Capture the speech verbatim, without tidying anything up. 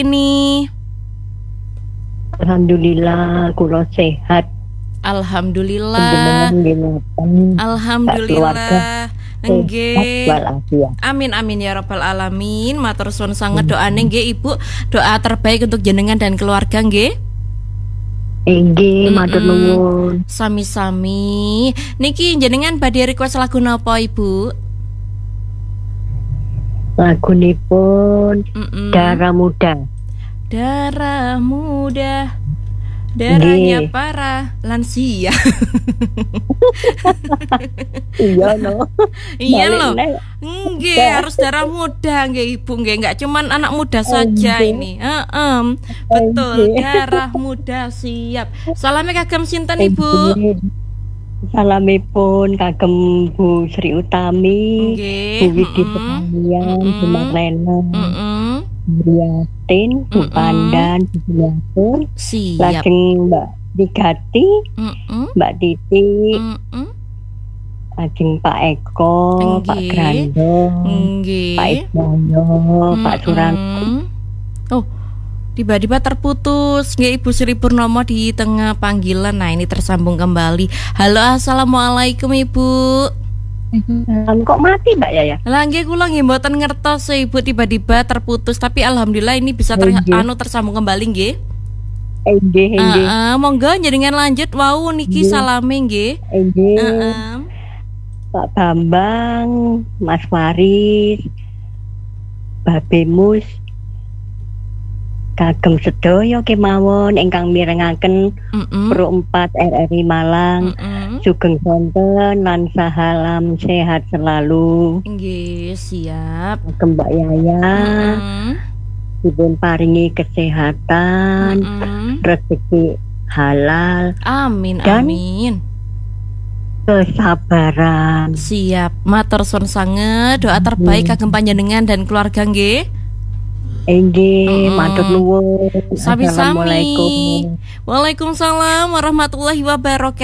ini? Alhamdulillah, kula sehat. Alhamdulillah. Alhamdulillah. Nggih. Amin amin ya rabbal alamin. Matur suwun sanget doane nggih Ibu. Doa terbaik untuk jenengan dan keluarga nggih. Nggih, matur nuwun. Sami-sami. Niki jenengan badhe request lagu napa Ibu? Lagunipun Darah Muda. Darah muda, darahnya Nggih. para lansia. Iya no. Iya loh. Nggih, harus darah muda nggih Ibu nggih, enggak cuman anak muda saja ini. Heeh. Betul, darah muda siap. Salamnya kagem sinten Ibu? Salamipun kagem Bu Sri Utami, Bu Widi Pekalian, Bu Marlena, Bu Yatin, Bu Pandan, Bu Yatin, lajeng Mbak Digati, Mbak Titi, lajeng Pak Eko, Pak Grando, Pak Ismoyo, Pak Suranto. Oh, tiba-tiba terputus nggih Ibu Sri Purnomo di tengah panggilan. Nah ini tersambung kembali. Halo, assalamualaikum Ibu. Um, kok mati Mbak Yaya? Lah nggih kula nggih mboten ngertos Ibu, tiba-tiba terputus, tapi alhamdulillah ini bisa ter anu tersambung kembali nggih. Nggih, nggih. Heeh, monggo jenengan lanjut wau niki salame nggih. Nggih. Heeh. Pak Bambang, Mas Waris, Babe Mus, kagem sedaya kemawon ingkang mirengaken Pro empat R R I Malang, sugeng sonten lan sahalam sehat selalu. Nggih, siap. Kagem Mbak Yaya, dipun paringi kesehatan, rezeki halal, amin dan amin, kesabaran. Siap, matur suwun sanget. Doa terbaik kagem panjenengan dan keluarga nggih. Nggih, matur nuwun. Sami-sami. Waalaikumsalam warahmatullahi wabarakatuh.